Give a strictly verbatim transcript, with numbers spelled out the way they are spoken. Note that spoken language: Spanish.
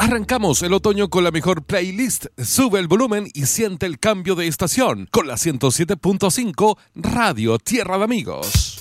Arrancamos el otoño con la mejor playlist. Sube el volumen y siente el cambio de estación con la ciento siete punto cinco Radio Tierra de Amigos.